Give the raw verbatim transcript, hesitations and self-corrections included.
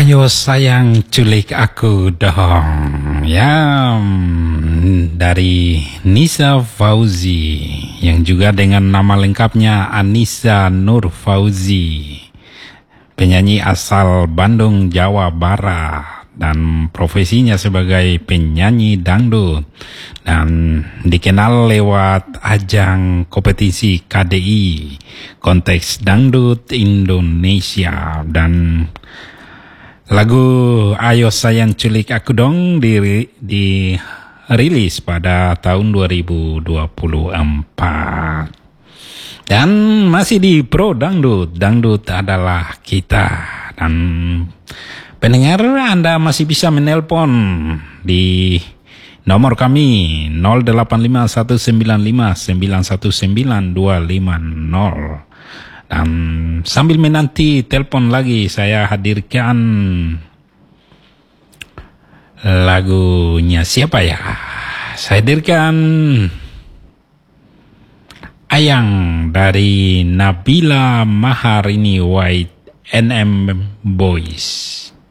Ayo sayang culik aku dong. Ya, mm, dari Nisa Fauzi yang juga dengan nama lengkapnya Anissa Nur Fauzi, penyanyi asal Bandung, Jawa Barat, dan profesinya sebagai penyanyi dangdut, dan dikenal lewat ajang kompetisi K D I Konteks Dangdut Indonesia. Dan lagu Ayo Sayang Culik Aku Dong diri, dirilis pada tahun dua ribu dua puluh empat. Dan masih di Pro Dangdut, Dangdut adalah kita. Dan pendengar, Anda masih bisa menelpon di nomor kami nol delapan lima satu sembilan lima sembilan satu sembilan dua lima nol. Dan sambil menanti telepon lagi, saya hadirkan lagunya siapa ya? Saya hadirkan Ayang dari Nabila Maharini White N M Boys.